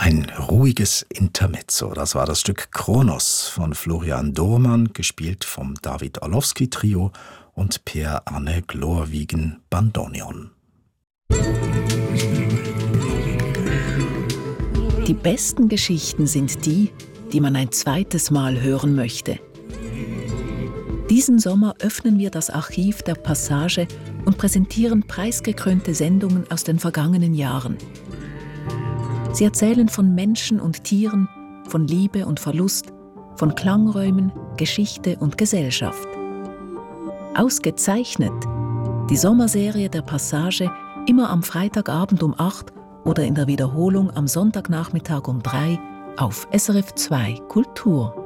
Ein ruhiges Intermezzo, das war das Stück Kronos von Florian Dohrmann, gespielt vom David Orlowski Trio und Per Arne Glorvigen Bandoneon. Die besten Geschichten sind die, die man ein zweites Mal hören möchte. Diesen Sommer öffnen wir das Archiv der Passage und präsentieren preisgekrönte Sendungen aus den vergangenen Jahren. Sie erzählen von Menschen und Tieren, von Liebe und Verlust, von Klangräumen, Geschichte und Gesellschaft. Ausgezeichnet die Sommerserie der Passage immer am Freitagabend um 8 oder in der Wiederholung am Sonntagnachmittag um 3 auf SRF 2 Kultur.